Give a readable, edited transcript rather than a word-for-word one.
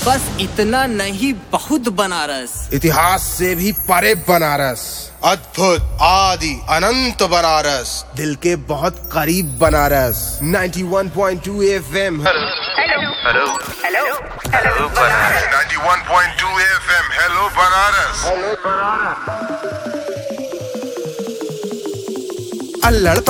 बस इतना नहीं, बहुत बनारस। इतिहास से भी परे बनारस, अद्भुत आदि अनंत बनारस, दिल के बहुत करीब Banaras. 91.2 FM। Hello Banaras. 91.2 FM। Hello Banaras. अल्लड़